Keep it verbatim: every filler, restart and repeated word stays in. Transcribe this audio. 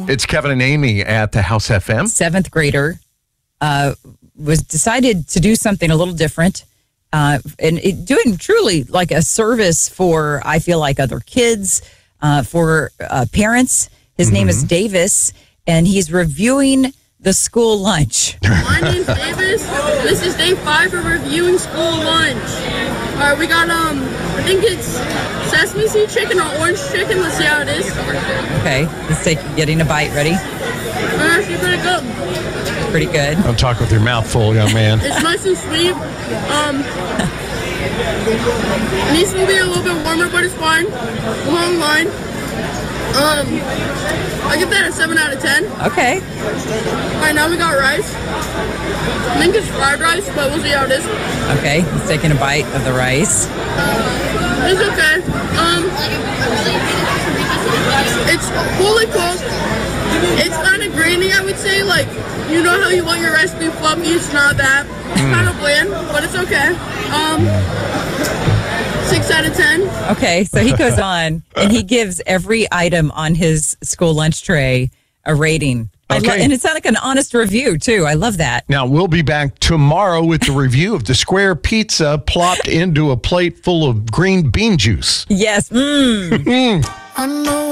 It's Kevin and Amy at the House F M. Seventh grader uh, was decided to do something a little different. Uh, and it, doing truly like a service for, I feel like, other kids, uh, for uh, parents. His mm-hmm. name is Davis, and he's reviewing the school lunch. My name's Davis. This is day five of reviewing school lunch. All right, we got, um, I think it's sesame seed chicken or orange chicken. Let's see how it is. Okay, let's take getting a bite. Ready? Uh, actually pretty good. Pretty good. Don't talk with your mouth full, young man. It's nice and sweet. Um, it needs to be a little bit warmer, but it's fine. Long line. Um, I give that a seven out of ten. Okay. All right, now we got rice. I think it's fried rice, but we'll see how it is. Okay, he's taking a bite of the rice. It's okay. Um, it's fully cooked. It's kind of grainy, I would say. Like, you know how you want your rice to be fluffy? It's not that. It's mm. kind of bland, but it's okay. Um, six out of ten. Okay, so he goes on and he gives every item on his school lunch tray a rating. I Okay. lo- and it's like an honest review, too. I love that. Now, we'll be back tomorrow with the review of the square pizza plopped into a plate full of green bean juice. Yes. Mm. Mm. I know